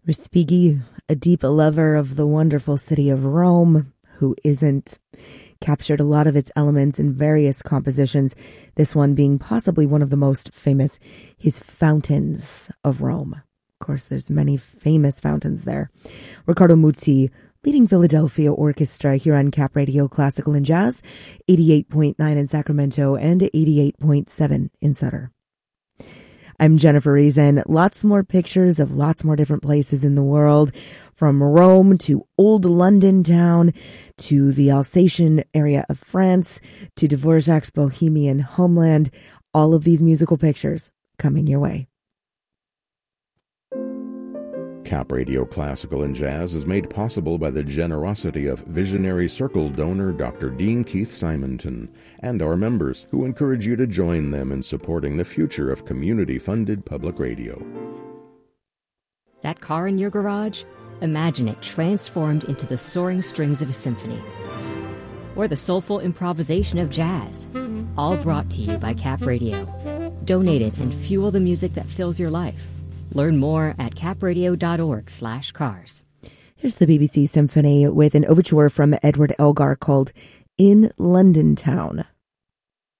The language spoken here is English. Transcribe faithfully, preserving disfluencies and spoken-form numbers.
Respighi, a deep lover of the wonderful city of Rome, who isn't, captured a lot of its elements in various compositions, this one being possibly one of the most famous, his Fountains of Rome. Of course, there's many famous fountains there. Riccardo Muti, leading Philadelphia Orchestra here on Cap Radio Classical and Jazz, eighty-eight point nine in Sacramento and eighty-eight point seven in Sutter. I'm Jennifer Reason. Lots more pictures of lots more different places in the world, from Rome to old London town, to the Alsatian area of France, to Dvorak's Bohemian homeland. All of these musical pictures coming your way. Cap Radio Classical and Jazz is made possible by the generosity of Visionary Circle donor Doctor Dean Keith Simonton and our members, who encourage you to join them in supporting the future of community-funded public radio. That car in your garage? Imagine it transformed into the soaring strings of a symphony. Or the soulful improvisation of jazz. All brought to you by Cap Radio. Donate it and fuel the music that fills your life. Learn more at capradio.org slash cars. Here's the B B C Symphony with an overture from Edward Elgar called In London Town.